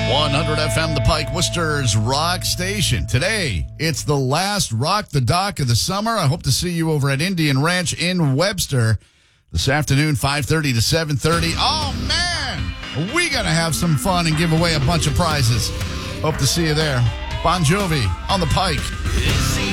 100 FM, the Pike, Worcester's rock station. Today, it's the last Rock the Dock of the summer. I hope to see you over at Indian Ranch in Webster this afternoon, 5:30 to 7:30. Oh, man! We got to have some fun and give away a bunch of prizes. Hope to see you there. Bon Jovi on the Pike.